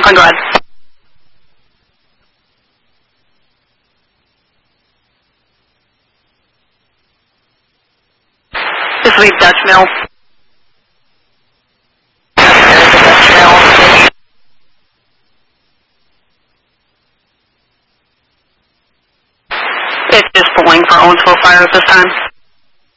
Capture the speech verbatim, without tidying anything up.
Oh, go ahead. This will be Dutch Mill. Dutch Mill. It's just pulling for Owensville Fire at this time.